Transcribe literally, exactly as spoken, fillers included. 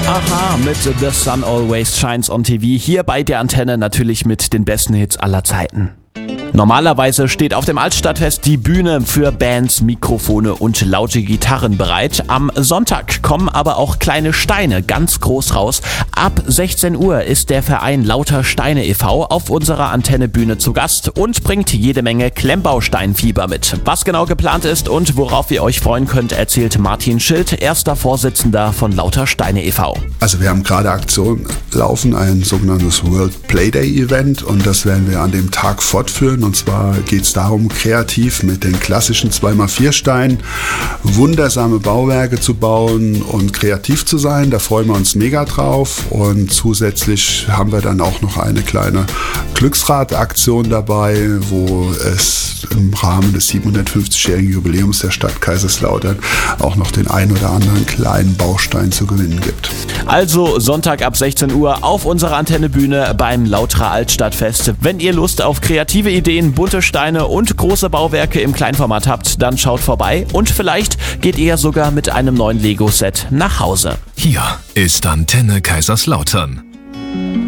Aha, mit The Sun Always Shines on T V, hier bei der Antenne natürlich mit den besten Hits aller Zeiten. Normalerweise steht auf dem Altstadtfest die Bühne für Bands, Mikrofone und laute Gitarren bereit. Am Sonntag kommen aber auch kleine Steine ganz groß raus. Ab sechzehn Uhr ist der Verein Lauter Steine e V auf unserer Antennebühne zu Gast und bringt jede Menge Klemmbausteinfieber mit. Was genau geplant ist und worauf ihr euch freuen könnt, erzählt Martin Schild, erster Vorsitzender von Lauter Steine e V. Also wir haben gerade Aktion laufen, ein sogenanntes World Playday Event, und das werden wir an dem Tag fortführen. Und zwar geht es darum, kreativ mit den klassischen zwei mal vier Steinen wundersame Bauwerke zu bauen und kreativ zu sein. Da freuen wir uns mega drauf. Und zusätzlich haben wir dann auch noch eine kleine Glücksrad-Aktion dabei, wo es im Rahmen des siebenhundertfünfzigjährigen Jubiläums der Stadt Kaiserslautern auch noch den ein oder anderen kleinen Baustein zu gewinnen gibt. Also Sonntag ab sechzehn Uhr auf unserer Antennebühne beim Lauterer Altstadtfest. Wenn ihr Lust auf kreative Ideen, bunte Steine und große Bauwerke im Kleinformat habt, dann schaut vorbei und vielleicht geht ihr sogar mit einem neuen Lego-Set nach Hause. Hier ist Antenne Kaiserslautern.